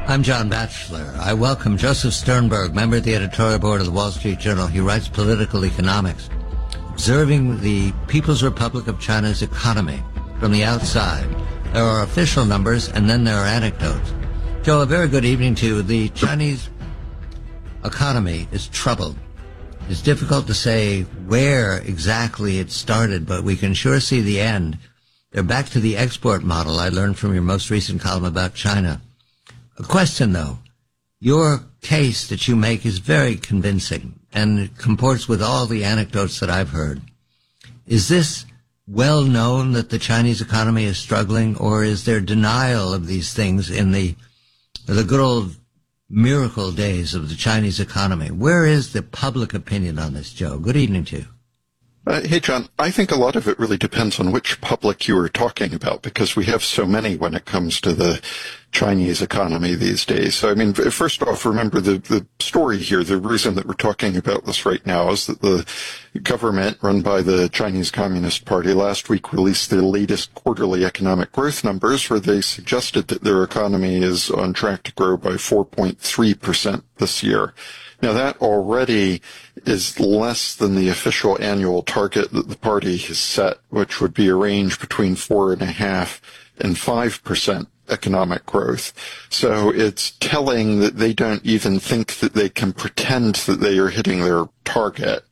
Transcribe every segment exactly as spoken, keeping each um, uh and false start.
I'm John Batchelor. I welcome Joseph Sternberg, member of the editorial board of the Wall Street Journal. He writes political economics, observing the People's Republic of China's economy from the outside. There are official numbers, and then there are anecdotes. Joe, a very good evening to you. The Chinese economy is troubled. It's difficult to say where exactly it started, but we can sure see the end. They're back to the export model I learned from your most recent column about China. A question, though. Your case that you make is very convincing, and it comports with all the anecdotes that I've heard. Is this well known that the Chinese economy is struggling, or is there denial of these things in the the good old miracle days of the Chinese economy? Where is the public opinion on this, Joe? Good evening to you. Uh, hey, John, I think a lot of it really depends on which public you are talking about, because we have so many when it comes to the Chinese economy these days. So, I mean, first off, remember the, the story here. The reason that we're talking about this right now is that the government run by the Chinese Communist Party last week released their latest quarterly economic growth numbers, where they suggested that their economy is on track to grow by four point three percent this year. Now, that already is less than the official annual target that the party has set, which would be a range between four and a half and five percent economic growth. So it's telling that they don't even think that they can pretend that they are hitting their target.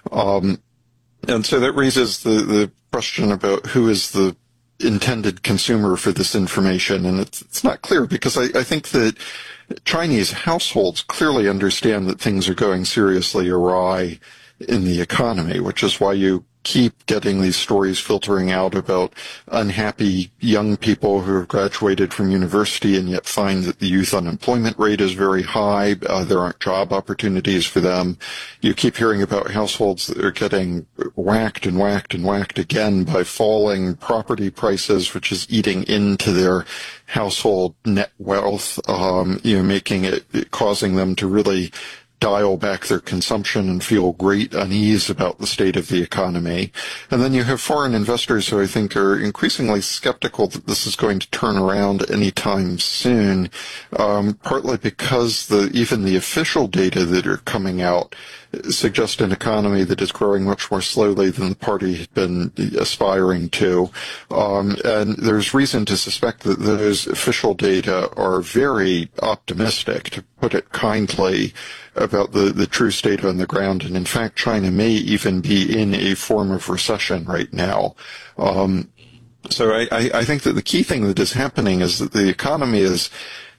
Um, and so that raises the, the question about who is the intended consumer for this information. And it's, it's not clear, because I, I think that Chinese households clearly understand that things are going seriously awry in the economy, which is why you keep getting these stories filtering out about unhappy young people who have graduated from university and yet find that the youth unemployment rate is very high. Uh, there aren't job opportunities for them. You keep hearing about households that are getting whacked and whacked and whacked again by falling property prices, which is eating into their household net wealth, um, you know, making it, causing them to really dial back their consumption and feel great unease about the state of the economy. And then you have foreign investors who I think are increasingly skeptical that this is going to turn around anytime soon, um, partly because the even the official data that are coming out suggest an economy that is growing much more slowly than the party had been aspiring to. Um, and there's reason to suspect that those official data are very optimistic, to put it kindly, about the, the true state on the ground. And in fact, China may even be in a form of recession right now. Um, so I, I think that the key thing that is happening is that the economy is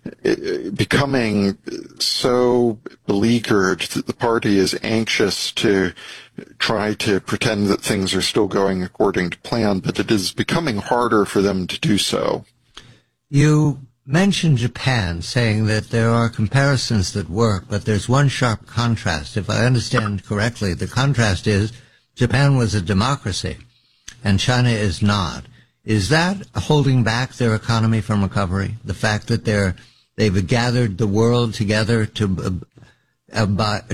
becoming so beleaguered that the party is anxious to try to pretend that things are still going according to plan, but it is becoming harder for them to do so. You mentioned Japan, saying that there are comparisons that work, but there's one sharp contrast. If I understand correctly, the contrast is Japan was a democracy and China is not. Is that holding back their economy from recovery? The fact that they're they've gathered the world together to uh, uh,